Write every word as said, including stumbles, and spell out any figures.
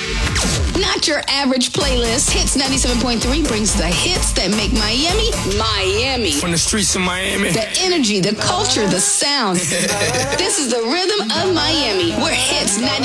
Not your average playlist. Hits ninety-seven point three brings the hits that make Miami, Miami. From the streets of Miami. The energy, the culture, the sound. This is the rhythm of Miami. We're Hits ninety-seven.